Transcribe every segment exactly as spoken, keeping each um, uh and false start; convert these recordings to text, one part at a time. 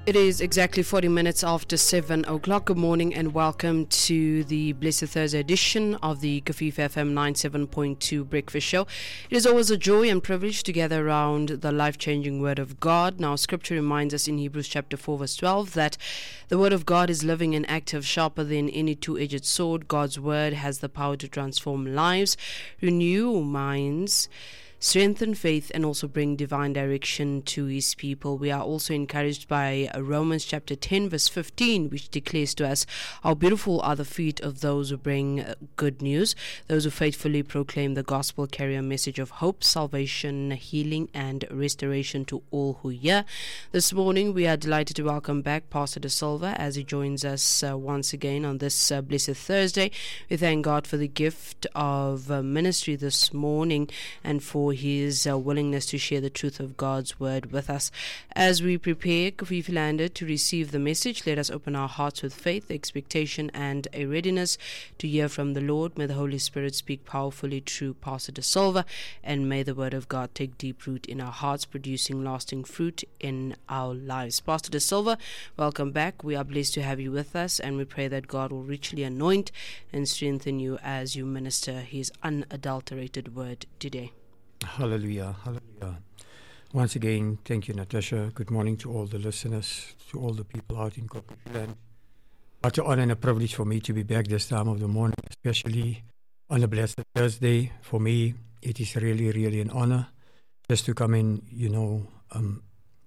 It is exactly forty minutes after seven o'clock. Good morning and welcome to the Blessed Thursday edition of the Kafifa F M ninety-seven point two Breakfast Show. It is always a joy and privilege to gather around the life-changing Word of God. Now, Scripture reminds us in Hebrews chapter four verse twelve that the Word of God is living and active, sharper than any two-edged sword. God's Word has the power to transform lives, renew minds, strengthen faith, and also bring divine direction to His people. We are also encouraged by Romans chapter ten verse fifteen, which declares to us, how beautiful are the feet of those who bring good news. Those who faithfully proclaim the gospel carry a message of hope, salvation, healing, and restoration to all who hear. This morning we are delighted to welcome back Pastor De Silva as he joins us uh, once again on this uh, Blessed Thursday. We thank God for the gift of uh, ministry this morning and for his uh, willingness to share the truth of God's word with us. As we prepare Kafifa Lander to receive the message, let us open our hearts with faith, expectation, and a readiness to hear from the Lord. May the Holy Spirit speak powerfully through Pastor De Silva, and may the word of God take deep root in our hearts, producing lasting fruit in our lives. Pastor De Silva, welcome back. We are blessed to have you with us, and we pray that God will richly anoint and strengthen you as you minister His unadulterated word today. Hallelujah, hallelujah. Once again, thank you, Natasha. Good morning to all the listeners, to all the people out in Copperfield. What an honor and a privilege for me to be back this time of the morning, especially on a blessed Thursday. For me, it is really, really an honor just to come in, you know, um,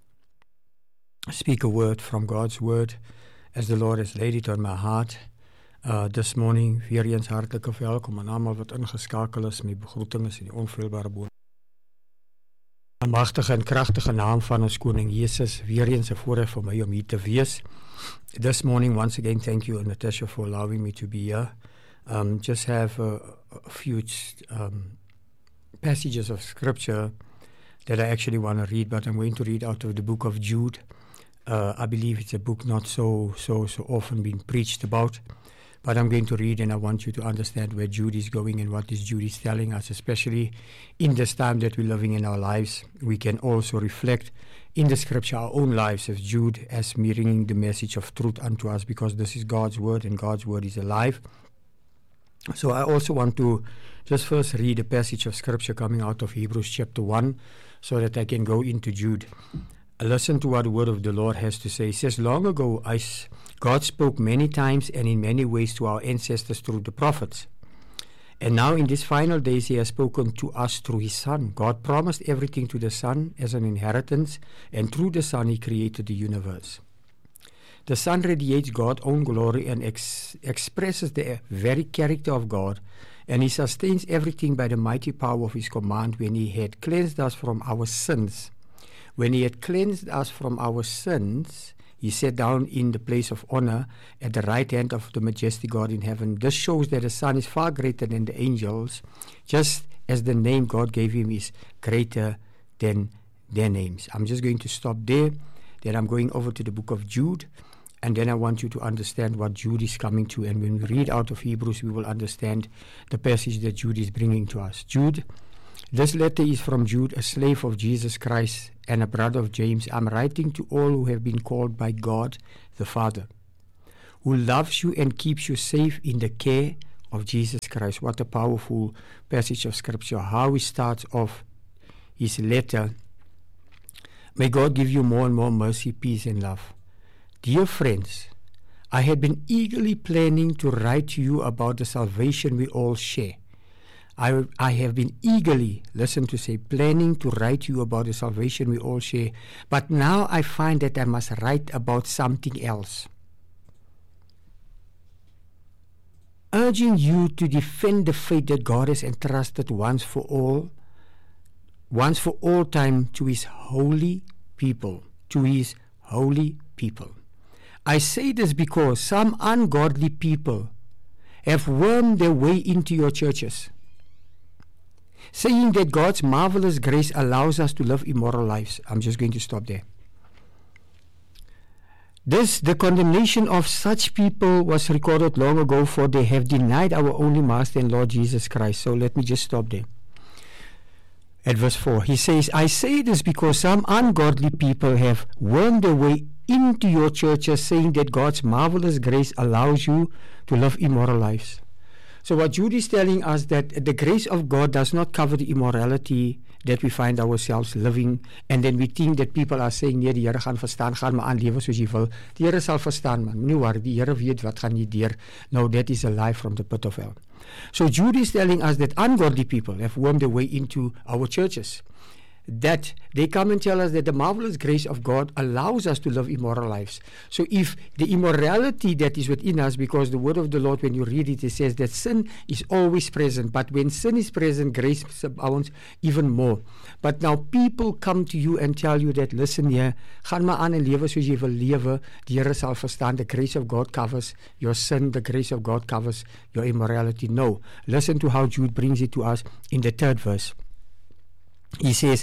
speak a word from God's word as the Lord has laid it on my heart. Uh, this morning, weer eens hartelijke welkom aan almal wat ingeskakel is. My begroeting is in die onfeilbare boon. In magtige en kragtige naam van ons koning Jesus, weer eens 'n voorreg vir my om hier te wees. This morning, once again, thank you, Natasha, for allowing me to be here. Um, just have a, a few um, passages of scripture that I actually want to read, but I'm going to read out of the book of Jude. Uh, I believe it's a book not so so so often being preached about. But I'm going to read, and I want you to understand where Jude is going and what this Jude is telling us, especially in this time that we're living in our lives. We can also reflect in the scripture our own lives as Jude as bringing the message of truth unto us, because this is God's word and God's word is alive. So I also want to just first read a passage of scripture coming out of Hebrews chapter one so that I can go into Jude. Listen to what the word of the Lord has to say. It says, long ago, I, God spoke many times and in many ways to our ancestors through the prophets. And now in these final days, He has spoken to us through His Son. God promised everything to the Son as an inheritance, and through the Son He created the universe. The Son radiates God's own glory and ex- expresses the very character of God, and He sustains everything by the mighty power of His command. When He had cleansed us from our sins, When He had cleansed us from our sins, He sat down in the place of honor at the right hand of the majestic God in heaven. This shows that the Son is far greater than the angels, just as the name God gave Him is greater than their names. I'm just going to stop there. Then I'm going over to the book of Jude, and then I want you to understand what Jude is coming to. And when we read out of Hebrews, we will understand the passage that Jude is bringing to us. Jude, this letter is from Jude, a slave of Jesus Christ and a brother of James. I'm writing to all who have been called by God the Father, who loves you and keeps you safe in the care of Jesus Christ. What a powerful passage of scripture. How he starts off his letter. May God give you more and more mercy, peace, and love. Dear friends, I had been eagerly planning to write to you about the salvation we all share. I, I have been eagerly, listen to say, planning to write to you about the salvation we all share, but now I find that I must write about something else. Urging you to defend the faith that God has entrusted once for all, once for all time to His holy people, to His holy people. I say this because some ungodly people have wormed their way into your churches, saying that God's marvelous grace allows us to live immoral lives. I'm just going to stop there. This, the condemnation of such people was recorded long ago, for they have denied our only Master and Lord Jesus Christ. So let me just stop there. At verse four, he says, I say this because some ungodly people have wormed their way into your churches, saying that God's marvelous grace allows you to live immoral lives. So what Jude is telling us, that the grace of God does not cover the immorality that we find ourselves living, and then we think that people are saying, nee, die Here gaan verstaan, gaan maar aan lewe soos jy wil. Die Here sal verstaan, man. Moenie worry, die Here weet wat gaan jy deur. No, that is a lie from the pit of hell. So Jude is telling us that ungodly people have wormed their way into our churches. That they come and tell us that the marvelous grace of God allows us to live immoral lives. So if the immorality that is within us, because the word of the Lord, when you read it, it says that sin is always present, but when sin is present, grace abounds even more. But now people come to you and tell you that, listen here, gaan maar aan en lewe soos jy wil lewe, die Here sal verstaan, the grace of God covers your sin, the grace of God covers your immorality. No, listen to how Jude brings it to us in the third verse. He says,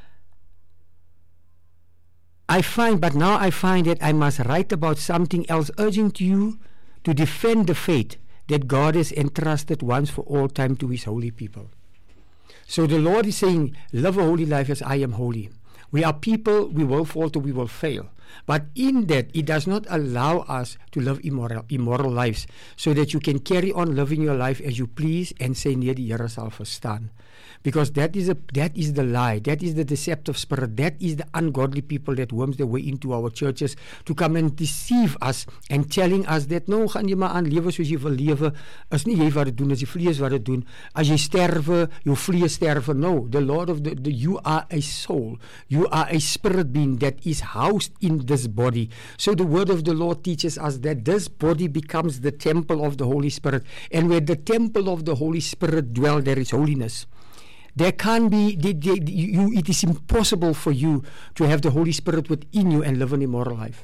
I find, but now I find that I must write about something else, urging to you to defend the faith that God has entrusted once for all time to his holy people. So the Lord is saying, live a holy life as I am holy. We are people, we will falter, we will fail. But in that, it does not allow us to live immoral, immoral lives, so that you can carry on living your life as you please and say, nee, die Here sal verstaan. Because that is a that is the lie, that is the deceptive spirit, that is the ungodly people that worms their way into our churches to come and deceive us and telling us that, no, gaan jy maar aan lewe soos jy wil lewe, is nie jy wat dit doen, is die vlees wat dit doen. As jy sterwe, jou vlees sterwe. No, the Lord of the, the you are a soul, you are a spirit being that is housed in this body. So the word of the Lord teaches us that this body becomes the temple of the Holy Spirit, and where the temple of the Holy Spirit dwells, there is holiness. There can't be, they, they, you, it is impossible for you to have the Holy Spirit within you and live an immoral life.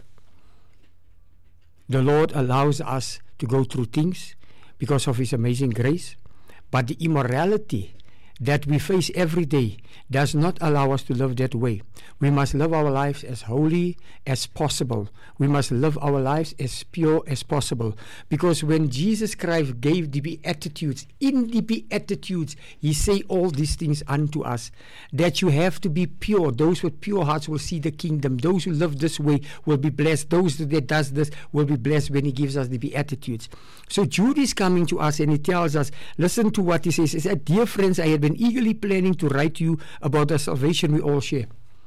The Lord allows us to go through things because of his amazing grace, but the immorality that we face every day does not allow us to live that way. We must live our lives as holy as possible. We must live our lives as pure as possible. Because when Jesus Christ gave the Beatitudes, in the Beatitudes, he say all these things unto us, that you have to be pure. Those with pure hearts will see the kingdom. Those who live this way will be blessed. Those that does this will be blessed when he gives us the Beatitudes. So Jude is coming to us and he tells us, listen to what he says. He said, dear friends, I had been eagerly planning to write to you about the salvation we all share.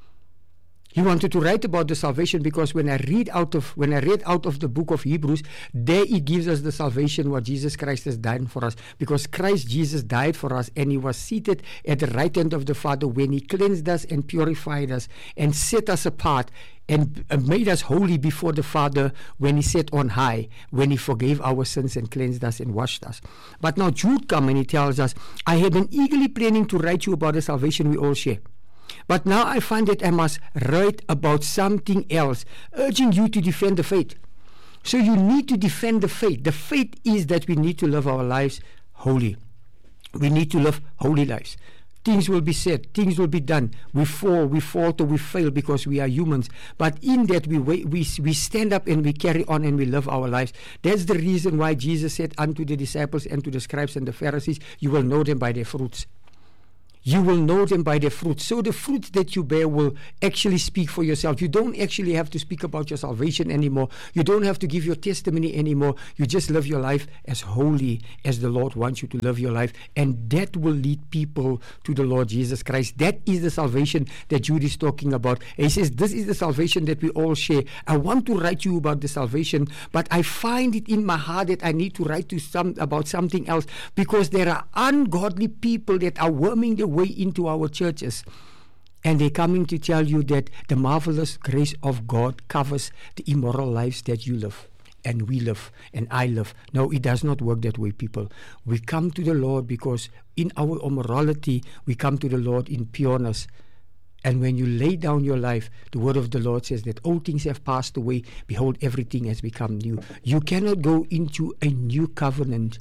He wanted to write about the salvation because when I read out of when I read out of the book of Hebrews, there it gives us the salvation what Jesus Christ has done for us. Because Christ Jesus died for us and he was seated at the right hand of the Father when he cleansed us and purified us and set us apart and made us holy before the Father when he sat on high, when he forgave our sins and cleansed us and washed us. But now Jude comes and he tells us, I have been eagerly planning to write you about the salvation we all share. But now I find that I must write about something else, urging you to defend the faith. So you need to defend the faith. The faith is that we need to live our lives holy. We need to live holy lives. Things will be said, things will be done. We fall, we falter, we fail because we are humans. But in that we, we, we stand up and we carry on and we live our lives. That's the reason why Jesus said unto the disciples and to the scribes and the Pharisees, you will know them by their fruits. You will know them by their fruits. So the fruits that you bear will actually speak for yourself. You don't actually have to speak about your salvation anymore. You don't have to give your testimony anymore. You just live your life as holy as the Lord wants you to live your life. And that will lead people to the Lord Jesus Christ. That is the salvation that Jude is talking about. He says, this is the salvation that we all share. I want to write you about the salvation, but I find it in my heart that I need to write to some about something else because there are ungodly people that are worming the way into our churches, and they're coming to tell you that the marvelous grace of God covers the immoral lives that you live and we live and I live. No, it does not work that way, people. We come to the Lord because in our immorality we come to the Lord in pureness. And when you lay down your life, the word of the Lord says that all things have passed away, behold, everything has become new. You cannot go into a new covenant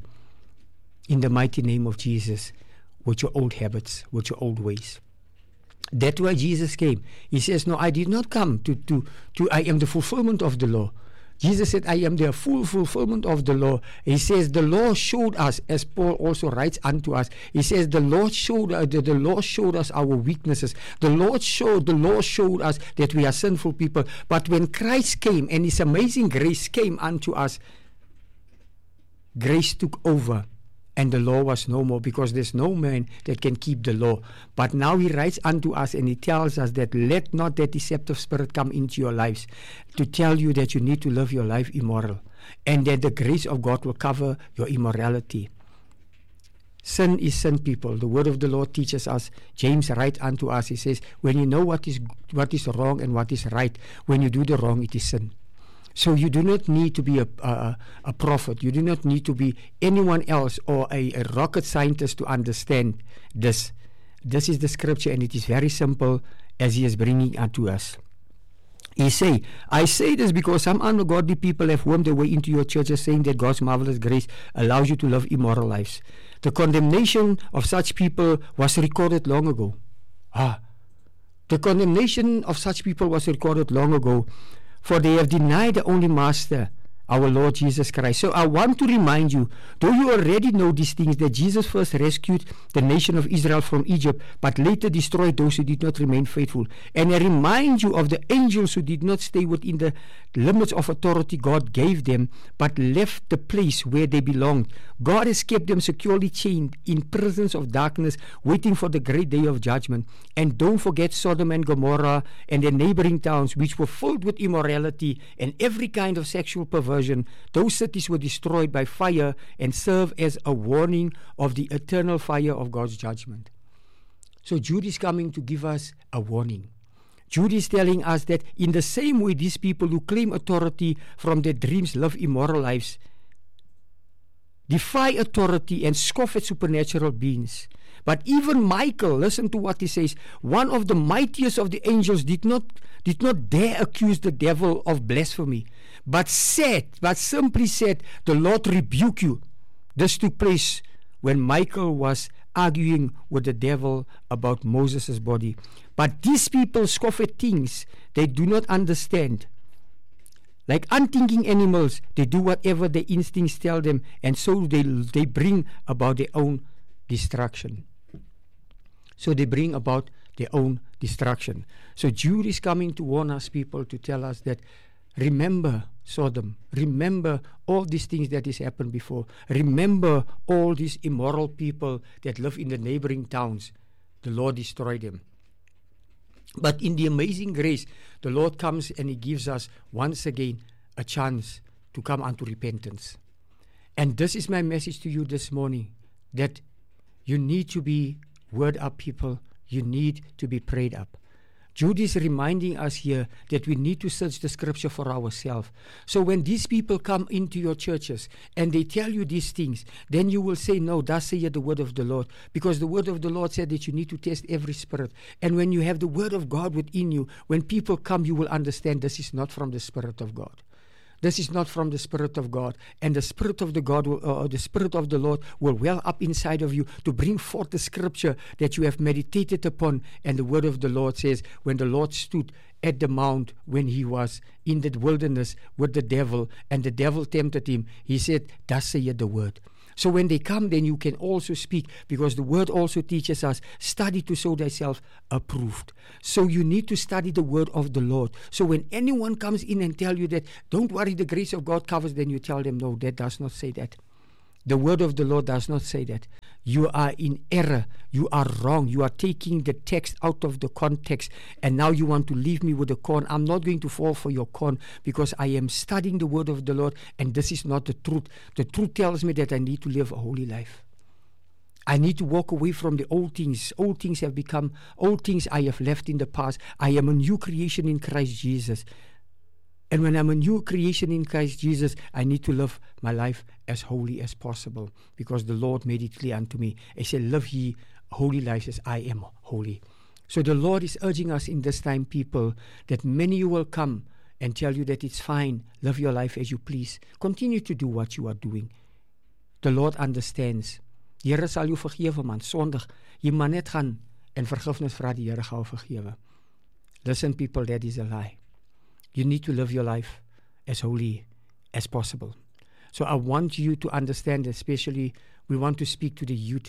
in the mighty name of Jesus with your old habits, with your old ways. That's why Jesus came. He says, no, I did not come to, to, to I am the fulfillment of the law. Jesus said, I am the full fulfillment of the law. He says, the law showed us, as Paul also writes unto us, he says, the Lord showed uh, the, the law showed us our weaknesses. The Lord showed, the law showed us that we are sinful people. But when Christ came and his amazing grace came unto us, grace took over. And the law was no more, because there's no man that can keep the law. But now he writes unto us and he tells us that let not that deceptive spirit come into your lives to tell you that you need to live your life immoral, and that the grace of God will cover your immorality. Sin is sin, people. The word of the Lord teaches us. James writes unto us, he says, when you know what is what is wrong and what is right, when you do the wrong, it is sin. So you do not need to be a, a, a prophet. You do not need to be anyone else or a, a rocket scientist to understand this. This is the scripture, and it is very simple as he is bringing unto us. He say, I say this because some ungodly people have wormed their way into your churches, saying that God's marvelous grace allows you to live immoral lives. The condemnation of such people was recorded long ago. Ah, the condemnation of such people was recorded long ago. For they have denied the only Master, our Lord Jesus Christ. So I want to remind you, though you already know these things, that Jesus first rescued the nation of Israel from Egypt, but later destroyed those who did not remain faithful. And I remind you of the angels who did not stay within the limits of authority God gave them, but left the place where they belonged. God has kept them securely chained in prisons of darkness, waiting for the great day of judgment. And don't forget Sodom and Gomorrah and their neighboring towns, which were filled with immorality and every kind of sexual perversion. Those cities were destroyed by fire and serve as a warning of the eternal fire of God's judgment. So Jude is coming to give us a warning. Jude is telling us that in the same way these people who claim authority from their dreams live immoral lives, defy authority and scoff at supernatural beings. But even Michael, listen to what he says, one of the mightiest of the angels did not did not dare accuse the devil of blasphemy, but said, but simply said, the Lord rebuke you. This took place when Michael was arguing with the devil about Moses' body. But these people scoff at things they do not understand. Like unthinking animals, they do whatever their instincts tell them, and so they they bring about their own destruction. So they bring about their own destruction. So Jude is coming to warn us, people, to tell us that remember Sodom, remember all these things that has happened before, remember all these immoral people that live in the neighboring towns. The Lord destroyed them. But in the amazing grace, the Lord comes and he gives us once again a chance to come unto repentance. And this is my message to you this morning, that you need to be word up, people. You need to be prayed up. Jude is reminding us here that we need to search the scripture for ourselves. So when these people come into your churches and they tell you these things, then you will say, no, thus saith the word of the Lord. Because the word of the Lord said that you need to test every spirit. And when you have the word of God within you, when people come, you will understand this is not from the Spirit of God. This is not from the Spirit of God. And the Spirit of the God, will, uh, the Spirit of the Lord will well up inside of you to bring forth the scripture that you have meditated upon. And the word of the Lord says, when the Lord stood at the mount, when he was in the wilderness with the devil, and the devil tempted him, he said, thus saith the word. So when they come, then you can also speak, because the word also teaches us, study to show thyself approved. So you need to study the word of the Lord. So when anyone comes in and tell you that, don't worry, the grace of God covers, then you tell them, no, that does not say that. The word of the Lord does not say that. You are in error. You are wrong. You are taking the text out of the context, and now you want to leave me with the corn. I'm not going to fall for your corn, because I am studying the word of the Lord, and this is not the truth. The truth tells me that I need to live a holy life. I need to walk away from the old things. Old things have become, old things I have left in the past. I am a new creation in Christ Jesus. And when I'm a new creation in Christ Jesus, I need to live my life as holy as possible, because the Lord made it clear unto me. He said, live ye holy lives as I am holy. So the Lord is urging us in this time, people, that many you will come and tell you that it's fine, live your life as you please. Continue to do what you are doing. The Lord understands. Die Here sal jou vergewe, man, sondig. Jy moet net gaan en vergifnis vra, die Here gaan jou vergewe. Listen, people, that is a lie. You need to live your life as holy as possible. So I want you to understand, especially we want to speak to the youth.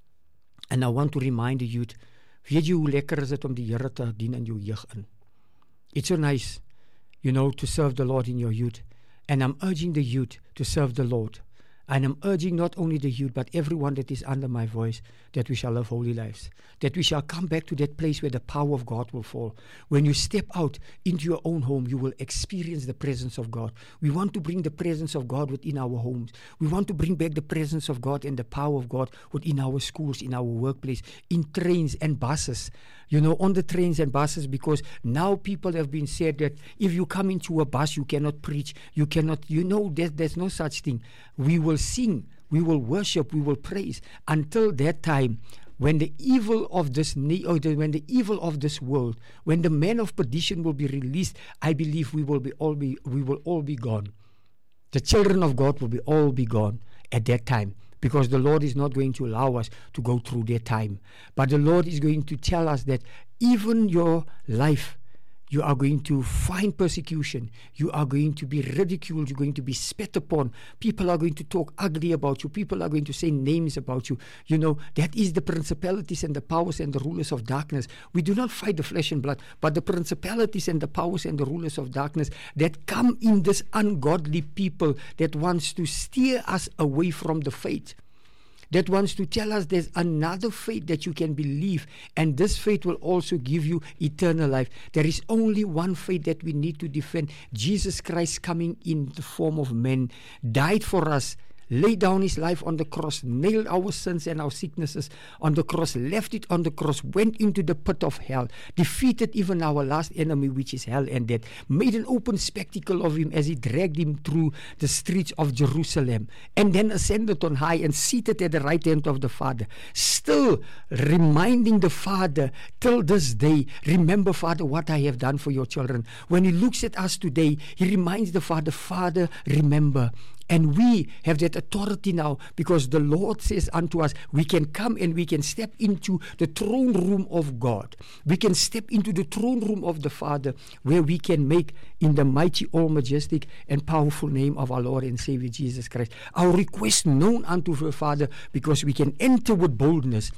And I want to remind the youth, weet jy hoe lekker is dit om die Here te dien in jou jeug in? It's so nice, you know, to serve the Lord in your youth. And I'm urging the youth to serve the Lord. And I'm urging not only the youth, but everyone that is under my voice, that we shall live holy lives. That we shall come back to that place where the power of God will fall. When you step out into your own home, you will experience the presence of God. We want to bring the presence of God within our homes. We want to bring back the presence of God and the power of God within our schools, in our workplace, in trains and buses. You know, on the trains and buses, because now people have been said that if you come into a bus, you cannot preach, you cannot, you know, there, there's no such thing. We will sing, we will worship, we will praise until that time when the evil of this or the, when the evil of this world, when the man of perdition will be released. I believe we will be all be we will all be gone. The children of God will be all be gone at that time, because the Lord is not going to allow us to go through that time. But the Lord is going to tell us that even your life, you are going to find persecution. You are going to be ridiculed. You're going to be spat upon. People are going to talk ugly about you. People are going to say names about you. You know, that is the principalities and the powers and the rulers of darkness. We do not fight the flesh and blood, but the principalities and the powers and the rulers of darkness that come in this ungodly people that wants to steer us away from the faith. That wants to tell us there's another faith that you can believe, and this faith will also give you eternal life. There is only one faith that we need to defend. Jesus Christ coming in the form of man, died for us, laid down his life on the cross, nailed our sins and our sicknesses on the cross, left it on the cross, went into the pit of hell, defeated even our last enemy, which is hell and death, made an open spectacle of him as he dragged him through the streets of Jerusalem, and then ascended on high and seated at the right hand of the Father, still reminding the Father till this day, remember, Father, what I have done for your children. When he looks at us today, he reminds the Father, Father, remember. And we have that authority now, because the Lord says unto us, we can come and we can step into the throne room of God. We can step into the throne room of the Father, where we can make, in the mighty, all majestic and powerful name of our Lord and Savior Jesus Christ, our request known unto the Father, because we can enter with boldness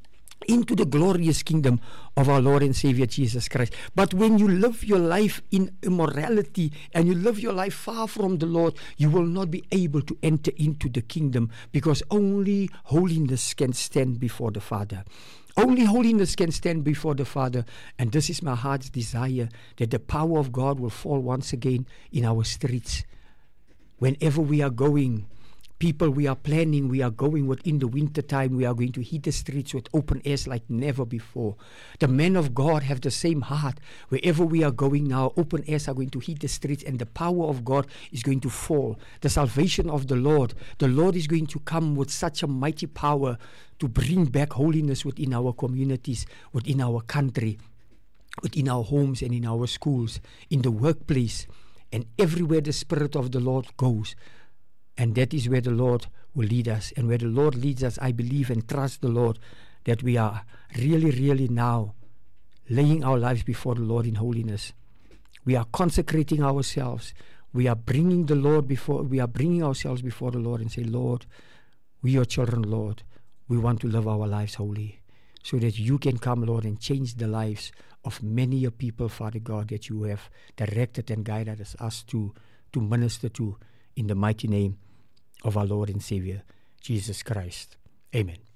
into the glorious kingdom of our Lord and Savior Jesus Christ. But when you live your life in immorality and you live your life far from the Lord, you will not be able to enter into the kingdom, because only holiness can stand before the Father. Only holiness can stand before the Father. And this is my heart's desire, that the power of God will fall once again in our streets. Whenever we are going, people, we are planning, we are going within the winter time, we are going to hit the streets with open airs like never before. The men of God have the same heart. Wherever we are going now, open airs are going to hit the streets, and the power of God is going to fall. The salvation of the Lord, the Lord is going to come with such a mighty power to bring back holiness within our communities, within our country, within our homes and in our schools, in the workplace, and everywhere the Spirit of the Lord goes. And that is where the Lord will lead us. And where the Lord leads us, I believe and trust the Lord that we are really, really now laying our lives before the Lord in holiness. We are consecrating ourselves. We are bringing the Lord before, we are bringing ourselves before the Lord and say, Lord, we your children, Lord. We want to live our lives holy, so that you can come, Lord, and change the lives of many a people, Father God, that you have directed and guided us, us to, to minister to, in the mighty name of our Lord and Savior, Jesus Christ. Amen.